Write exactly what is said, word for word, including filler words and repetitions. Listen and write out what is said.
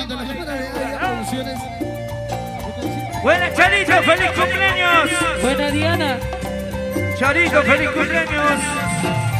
Marito, la semana de Aya Producciones. Buena Charito, feliz cumpleaños. Buena Diana. Charito, feliz cumpleaños.